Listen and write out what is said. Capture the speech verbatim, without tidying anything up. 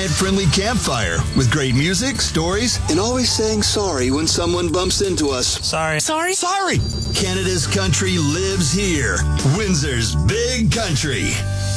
quiet-friendly campfire with great music, stories, and always saying sorry when someone bumps into us. Sorry. Sorry? Sorry! Canada's country lives here. Windsor's Big Country.